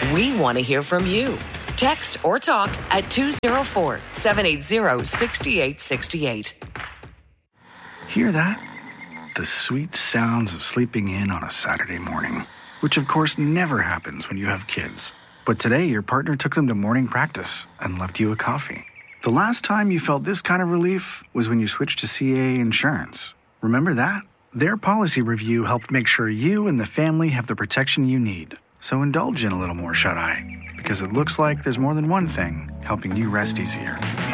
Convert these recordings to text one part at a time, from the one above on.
We want to hear from you. Text or talk at 204-780-6868. Hear that? The sweet sounds of sleeping in on a Saturday morning, which of course never happens when you have kids. But today your partner took them to morning practice and left you a coffee. The last time you felt this kind of relief was when you switched to CAA Insurance. Remember that? Their policy review helped make sure you and the family have the protection you need. So indulge in a little more shut-eye, because it looks like there's more than one thing helping you rest easier.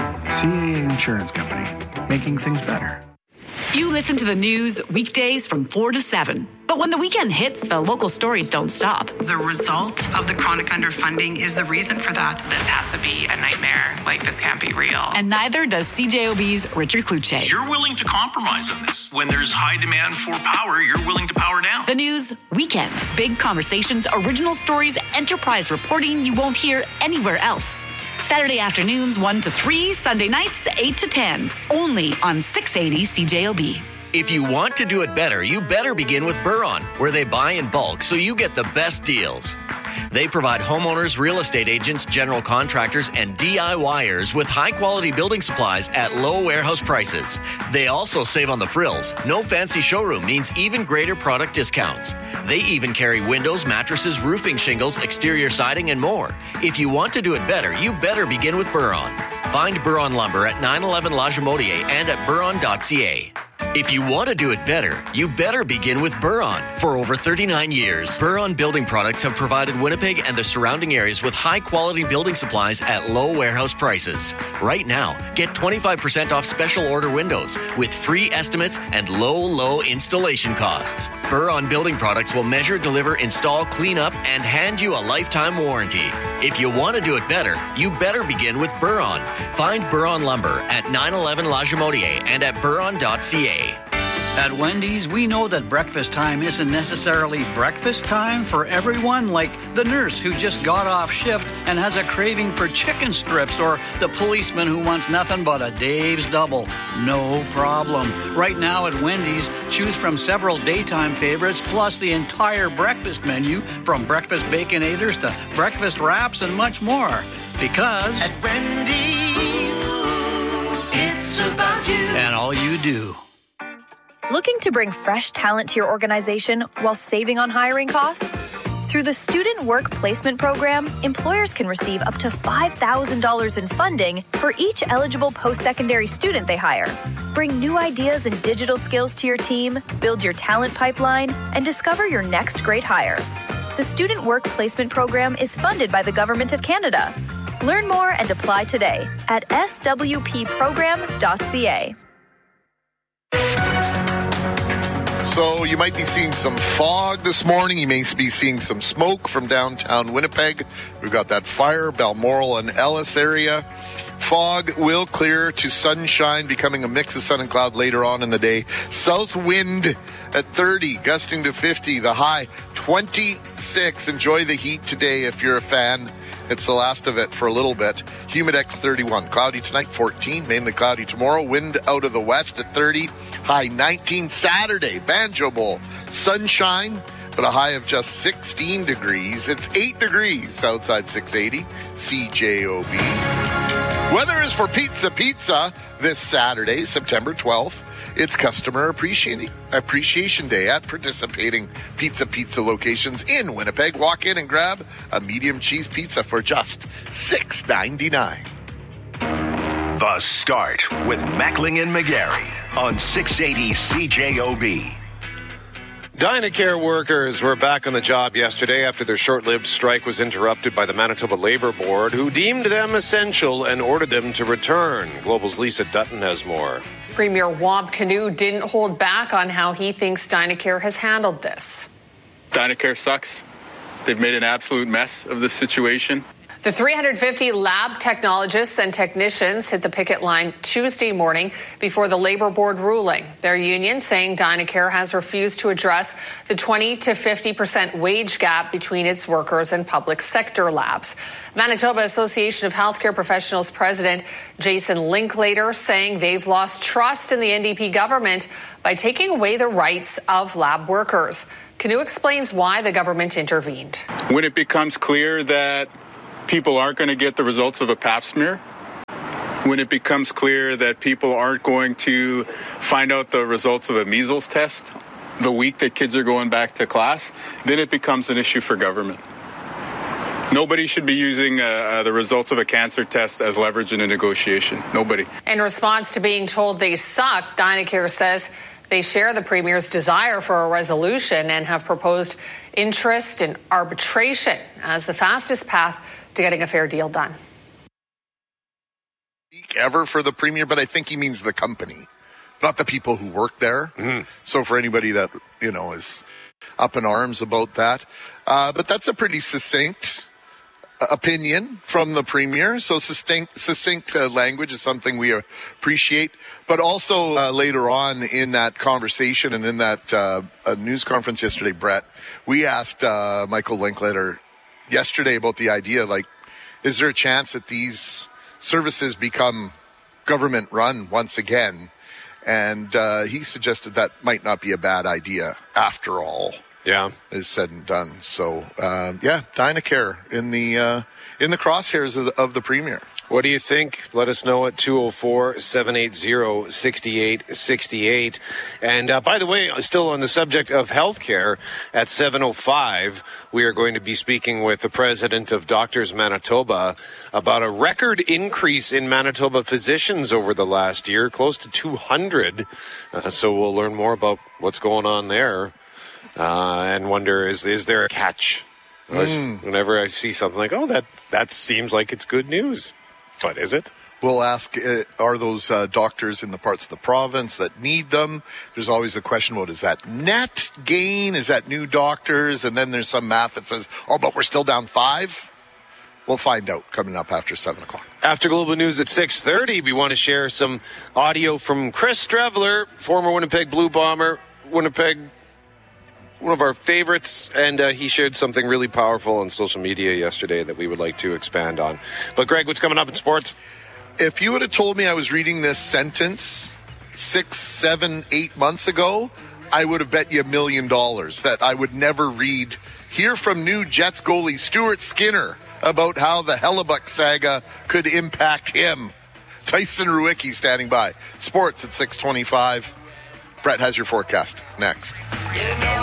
CAA Insurance Company, making things better. You listen to the news weekdays from 4 to 7. But when the weekend hits, the local stories don't stop. The result of the chronic underfunding is the reason for that. This has to be a nightmare. Like, this can't be real. And neither does CJOB's Richard Kluche. You're willing to compromise on this. When there's high demand for power, you're willing to power down. The news weekend. Big conversations, original stories, enterprise reporting you won't hear anywhere else. Saturday afternoons 1 to 3, Sunday nights 8 to 10. Only on 680 CJOB. If you want to do it better, you better begin with Buron, where they buy in bulk so you get the best deals. They provide homeowners, real estate agents, general contractors, and DIYers with high-quality building supplies at low warehouse prices. They also save on the frills. No fancy showroom means even greater product discounts. They even carry windows, mattresses, roofing shingles, exterior siding, and more. If you want to do it better, you better begin with Buron. Find Buron Lumber at 911 La Jamotier and at buron.ca. If you want to do it better, you better begin with Buron. For over 39 years, Buron Building Products have provided Winnipeg and the surrounding areas with high-quality building supplies at low warehouse prices. Right now, get 25% off special order windows with free estimates and low installation costs. Buron Building Products will measure, deliver, install, clean up, and hand you a lifetime warranty. If you want to do it better, you better begin with Buron. Find Buron Lumber at 911 La Jamotier and at buron.ca. At Wendy's, we know that breakfast time isn't necessarily breakfast time for everyone, like the nurse who just got off shift and has a craving for chicken strips, or the policeman who wants nothing but a Dave's Double. No problem. Right now at Wendy's, choose from several daytime favorites plus the entire breakfast menu, from breakfast Baconators to breakfast wraps and much more. Because at Wendy's, it's about you and all you do. Looking to bring fresh talent to your organization while saving on hiring costs? Through the Student Work Placement Program, employers can receive up to $5,000 in funding for each eligible post-secondary student they hire. Bring new ideas and digital skills to your team, build your talent pipeline, and discover your next great hire. The Student Work Placement Program is funded by the Government of Canada. Learn more and apply today at swpprogram.ca. So you might be seeing some fog this morning. You may be seeing some smoke from downtown Winnipeg. We've got that fire, Balmoral and Ellis area. Fog will clear to sunshine, becoming a mix of sun and cloud later on in the day. South wind at 30, gusting to 50. The high 26. Enjoy the heat today if you're a fan. It's the last of it for a little bit. Humidex 31. Cloudy tonight, 14. Mainly cloudy tomorrow. Wind out of the west at 30. High 19. Saturday, Banjo Bowl. Sunshine, but a high of just 16 degrees. It's 8 degrees outside 680. CJOB. Weather is for Pizza this Saturday, September 12th. It's Customer Appreciation Day at participating Pizza locations in Winnipeg. Walk in and grab a medium cheese pizza for just $6.99. The Start with Mackling and McGarry on 680 CJOB. Dynacare workers were back on the job yesterday after their short-lived strike was interrupted by the Manitoba Labour Board, who deemed them essential and ordered them to return. Global's Lisa Dutton has more. Premier Wab Kinew didn't hold back on how he thinks Dynacare has handled this. Dynacare sucks. They've made an absolute mess of this situation. The 350 lab technologists and technicians hit the picket line Tuesday morning before the Labour Board ruling. Their union saying Dynacare has refused to address the 20 to 50% wage gap between its workers and public sector labs. Manitoba Association of Healthcare Professionals President Jason Linklater saying they've lost trust in the NDP government by taking away the rights of lab workers. Canoe explains why the government intervened. When it becomes clear that people aren't going to get the results of a pap smear, when it becomes clear that people aren't going to find out the results of a measles test the week that kids are going back to class, then it becomes an issue for government. Nobody should be using the results of a cancer test as leverage in a negotiation. Nobody. In response to being told they suck, Dynacare says they share the Premier's desire for a resolution and have proposed interest in arbitration as the fastest path to getting a fair deal done. Ever for the Premier, but I think he means the company, not the people who work there. So for anybody that, is up in arms about that. But that's a pretty succinct opinion from the Premier. So succinct language is something we appreciate. But also later on in that conversation and in that news conference yesterday, Brett, we asked Michael Linkletter yesterday about the idea, is there a chance that these services become government run once again? And he suggested that might not be a bad idea after all. Yeah, is said and done. So, Dynacare in the crosshairs of the Premier. What do you think? Let us know at 204-780-6868. And by the way, still on the subject of healthcare, at 7:05, we are going to be speaking with the president of Doctors Manitoba about a record increase in Manitoba physicians over the last year, close to 200. So we'll learn more about what's going on there. And wonder, is there a catch? Whenever I see something like, that seems like it's good news. But is it? We'll ask, are those doctors in the parts of the province that need them? There's always a question about, is that net gain? Is that new doctors? And then there's some math that says, but we're still down 5. We'll find out coming up after 7 o'clock. After Global News at 6:30, we want to share some audio from Chris Streveler, former Winnipeg Blue Bomber, one of our favorites, and he shared something really powerful on social media yesterday that we would like to expand on. But Greg, what's coming up in sports? If you would have told me I was reading this sentence 6, 7, 8 months ago, I would have bet you $1 million that I would never hear from new Jets goalie Stuart Skinner about how the Hellebuck saga could impact him. Tyson Ruicki standing by. Sports at 6:25. Brett has your forecast next.